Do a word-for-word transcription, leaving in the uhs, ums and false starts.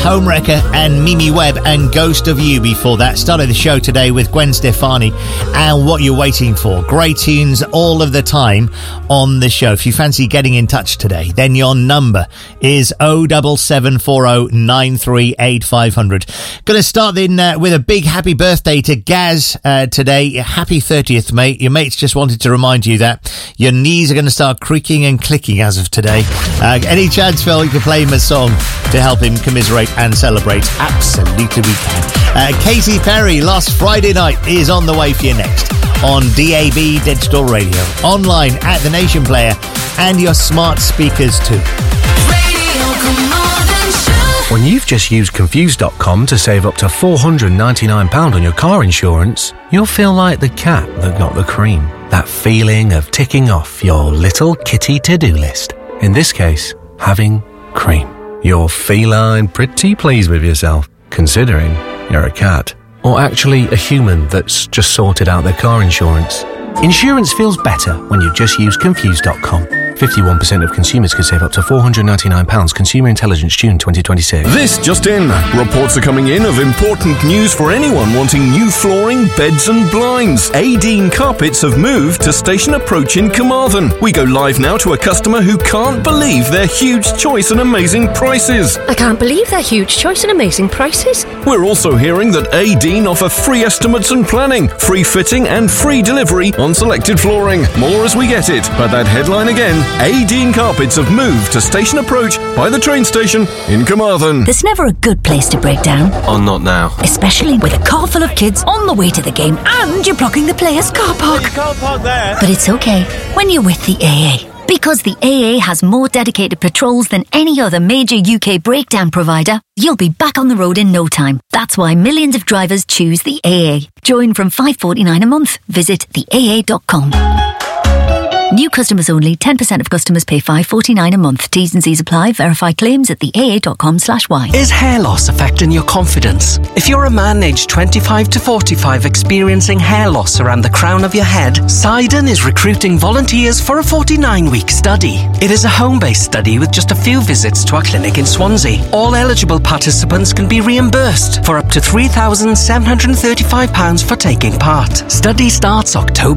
Homewrecker and Mimi Webb, and Ghost of You before that. Started the show today with Gwen Stefani and What You're Waiting For. Great tunes all of the time on the show. If you fancy getting in touch today, then your number is oh seven seven four oh nine three eight five hundred. Going to start in uh, with a big happy birthday to Gaz uh, today. Happy thirtieth, mate. Your mates just wanted to remind you that your knees are going to start creaking and clicking as of today. Uh, any chance, Phil, you can play him a song to help him commiserate and celebrate? Absolutely we can. Uh, Katy Perry, Last Friday Night, is on the way for you next on D A B Digital Radio, online at the Nation Player, and your smart speakers too. When you've just used Confused dot com to save up to four hundred ninety-nine pounds on your car insurance, you'll feel like the cat that got the cream. That feeling of ticking off your little kitty to-do list. In this case, having cream. You're feline pretty pleased with yourself, considering you're a cat. Or actually a human that's just sorted out their car insurance. Insurance feels better when you just use Confused dot com. fifty-one percent of consumers could save up to four hundred ninety-nine pounds. Consumer Intelligence, June twenty twenty-six. This just in. Reports are coming in of important news for anyone wanting new flooring, beds and blinds. Adine Carpets have moved to Station Approach in Carmarthen. We go live now to a customer who can't believe their huge choice and amazing prices. I can't believe their huge choice and amazing prices. We're also hearing that Adine offer free estimates and planning, free fitting and free delivery on selected flooring. More as we get it. But that headline again. Adine Carpets have moved to Station Approach by the train station in Carmarthen. There's never a good place to break down. Oh, not now. Especially with a car full of kids on the way to the game and you're blocking the players' car park. You can't park there. But it's okay when you're with the A A. Because the A A has more dedicated patrols than any other major U K breakdown provider, you'll be back on the road in no time. That's why millions of drivers choose the A A. Join from five pounds forty-nine a month. Visit the A A dot com. New customers only. ten percent of customers pay five pounds forty-nine a month. T's and C's apply. Verify claims at the A A dot com slash Y. Is hair loss affecting your confidence? If you're a man aged twenty-five to forty-five experiencing hair loss around the crown of your head, Sidon is recruiting volunteers for a forty-nine week study. It is a home-based study with just a few visits to our clinic in Swansea. All eligible participants can be reimbursed for up to three thousand seven hundred thirty-five pounds for taking part. Study starts October